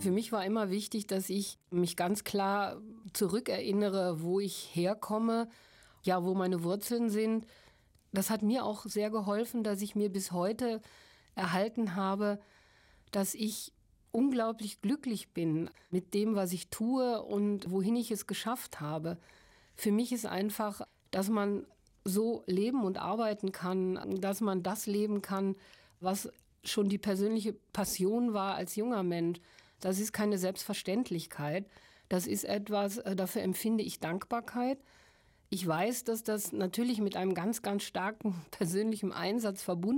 Für mich war immer wichtig, dass ich mich ganz klar zurückerinnere, wo ich herkomme, ja, wo meine Wurzeln sind. Das hat mir auch sehr geholfen, dass ich mir bis heute erhalten habe, dass ich unglaublich glücklich bin mit dem, was ich tue und wohin ich es geschafft habe. Für mich ist einfach, dass man so leben und arbeiten kann, dass man das leben kann, was schon die persönliche Passion war als junger Mensch. Das ist keine Selbstverständlichkeit. Das ist etwas, dafür empfinde ich Dankbarkeit. Ich weiß, dass das natürlich mit einem ganz, ganz starken persönlichen Einsatz verbunden